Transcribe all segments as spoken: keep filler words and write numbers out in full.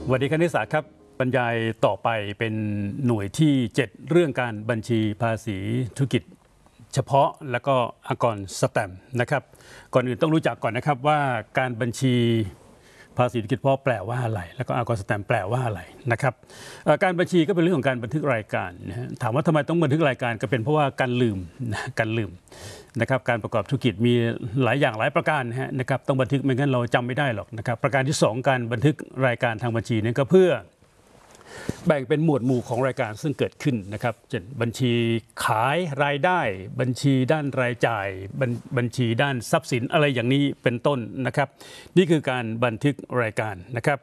สวัสดีคณิตศาสตร์ครับบรรยายต่อไปเป็นหน่วยที่เจ็ดเรื่องการบัญชีภาษีธุรกิจเฉพาะและก็อากรสแตมป์นะครับก่อนอื่นต้องรู้จักก่อนนะครับว่าการบัญชีภาษีธุรกิจเฉพาะแปลว่าอะไรแล้วก็อากรสแตมป์แปลว่าอะไรนะครับการบัญชีก็เป็นเรื่องของการบันทึกรายการนะฮะถามว่าทำไมต้องบันทึกรายการก็เป็นเพราะว่าการลืมนะการลืมนะครับการประกอบธุรกิจมีหลายอย่างหลายประการนะฮะนะครับต้องบันทึกไม่งั้นเราจำไม่ได้หรอกนะครับประการที่สองการบันทึกรายการทางบัญชีนั้นก็เพื่อแบ่งเป็นหมวดหมู่ของรายการซึ่งเกิดขึ้นนะครับเช่นบัญชีขายรายได้บัญชีด้านรายจ่ายบัญชีด้านทรัพย์สินอะไรอย่างนี้เป็นต้นนะครับนี่คือการบันทึกรายการนะครับ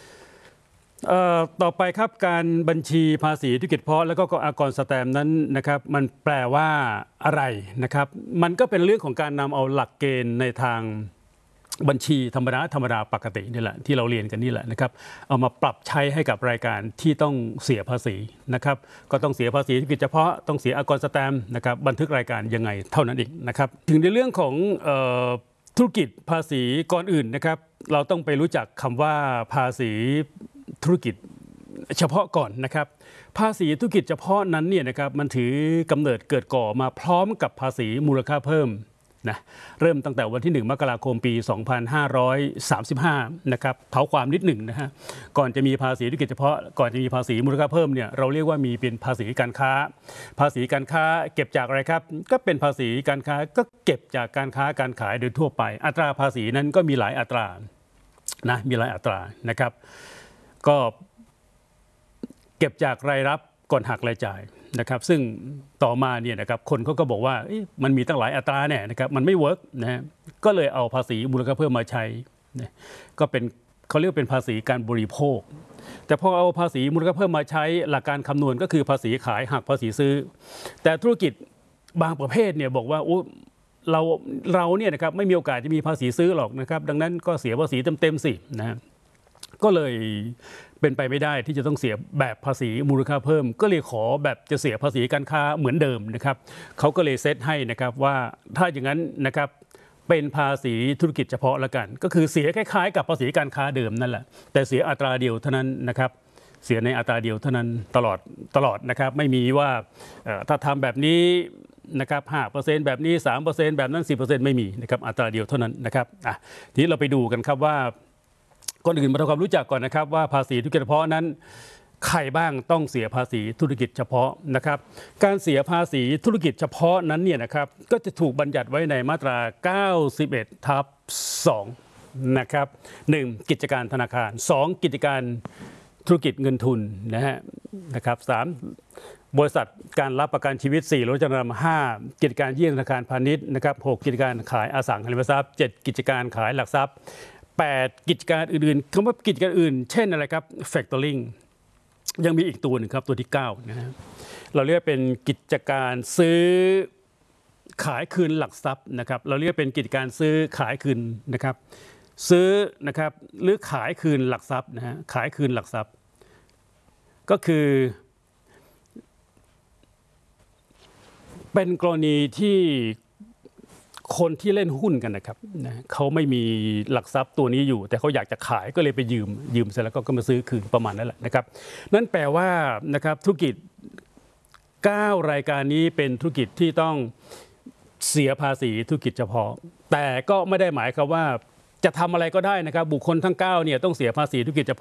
ต่อไปครับการบัญชีภาษีธุรกิจเฉพาะแล้วก็อากรสแตมป์นั้นนะครับมันแปลว่าอะไรนะครับมันก็เป็นเรื่องของการนำเอาหลักเกณฑ์ในทางบัญชีธรรมดาธรรมดาปกตินี่แหละที่เราเรียนกันนี่แหละนะครับเอามาปรับใช้ให้กับรายการที่ต้องเสียภาษีนะครับก็ต้องเสียภาษีธุรกิจเฉพาะต้องเสียอากรสแตมป์นะครับบันทึกรายการยังไงเท่านั้นเองนะครับถึงในเรื่องของธุรกิจภาษีก่อนอื่นนะครับเราต้องไปรู้จักคำว่าภาษีธุรกิจเฉพาะก่อนนะครับภาษีธุรกิจเฉพาะนั้นเนี่ยนะครับมันถือกำเนิดเกิดก่อมาพร้อมกับภาษีมูลค่าเพิ่มนะเริ่มตั้งแต่วันที่หนึ่งมกราคมปีสองพันห้าร้อยสามสิบห้านะครับเท้าความนิดหนึ่งนะฮะก่อนจะมีภาษีธุรกิจเฉพาะก่อนจะมีภาษีมูลค่าเพิ่มเนี่ยเราเรียกว่ามีเป็นภาษีการค้าภาษีการค้าเก็บจากอะไรครับก็เป็นภาษีการค้าก็เก็บจากการค้าการขายโดยทั่วไปอัตราภาษีนั้นก็มีหลายอัตรานะมีหลายอัตรานะครับก็เก็บจากรายรับก่อนหักรายจ่ายนะครับซึ่งต่อมาเนี่ยนะครับคนเขาก็บอกว่ามันมีตั้งหลายอัตราเนี่ยนะครับมันไม่เวิร์กนะฮะก็เลยเอาภาษีมูลค่าเพิ่มมาใช้นะก็เป็นเขาเรียกเป็นภาษีการบริโภคแต่พอเอาภาษีมูลค่าเพิ่มมาใช้หลักการคำนวณก็คือภาษีขายหักภาษีซื้อแต่ธุรกิจบางประเภทเนี่ยบอกว่าเราเราเนี่ยนะครับไม่มีโอกาสจะมีภาษีซื้อหรอกนะครับดังนั้นก็เสียภาษีเต็มๆสินะก็เลยเป็นไปไม่ได้ที่จะต้องเสียแบบภาษีมูลค่าเพิ่มก็เลยขอแบบจะเสียภาษีการค้าเหมือนเดิมนะครับเขาก็เลยเซตให้นะครับว่าถ้าอย่างนั้นนะครับเป็นภาษีธุรกิจเฉพาะละกันก็คือเสียคล้ายๆกับภาษีการค้าเดิมนั่นแหละแต่เสียอัตราเดียวเท่านั้นนะครับเสียในอัตราเดียวเท่านั้นตลอดตลอดนะครับไม่มีว่าถ้าทำแบบนี้นะครับห้าเปอร์เซ็นต์แบบนี้สามเปอร์เซ็นต์แบบนั้นสิบเปอร์เซ็นต์ไม่มีนะครับอัตราเดียวเท่านั้นนะครับอ่ะทีนี้เราไปดูกันครับว่าก่อนอื่นมาทำความรู้จักก่อนนะครับว่าภาษีธุรกิจเฉพาะนั้นใครบ้างต้องเสียภาษีธุรกิจเฉพาะนะครับการเสียภาษีธุรกิจเฉพาะนั้นเนี่ยนะครับก็จะถูกบัญญัติไว้ในมาตราเก้าสิบเอ็ดทับสองนะครับหนึ่งกิจการธนาคารสองกิจการธุรกิจเงินทุนนะฮะนะครับสามบริษัทการรับประกันชีวิตสี่รถจำนำห้ากิจการยื่นธนาคารพาณิชย์นะครับหกกิจการขายอสังหาริมทรัพย์เจ็ดกิจการขายหลักทรัพย์แปดกิจการอื่นๆคำว่ากิจการอื่นเช่นอะไรครับ factoring ยังมีอีกตัวหนึ่งครับตัวที่เก้านะฮะเราเรียกเป็นกิจการซื้อขายคืนหลักทรัพย์นะครับเราเรียกเป็นกิจการซื้อขายคืนนะครับซื้อนะครับหรือขายคืนหลักทรัพย์นะฮะขายคืนหลักทรัพย์ก็คือเป็นกรณีที่คนที่เล่นหุ้นกันนะครับนะเขาไม่มีหลักทรัพย์ตัวนี้อยู่แต่เขาอยากจะขายก็เลยไปยืมยืมเสร็จแล้วก็มาซื้อคืนประมาณนั้นแหละนะครับนั่นแปลว่านะครับธุรกิจเก้ารายการนี้เป็นธุรกิจที่ต้องเสียภาษีธุรกิจเฉพาะแต่ก็ไม่ได้หมายความว่าจะทำอะไรก็ได้นะครับบุคคลทั้งเก้าเนี่ยต้องเสียภาษีธุรกิจเฉพาะ